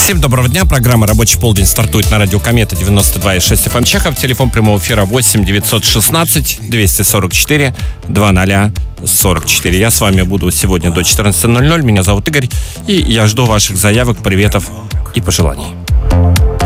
Всем доброго дня. Программа «Рабочий полдень» стартует на радио Комета 92,6 FM Чехов. Телефон прямого эфира 8 916 244 2044. Я с вами буду сегодня до 14:00. Меня зовут Игорь. И я жду ваших заявок, приветов и пожеланий.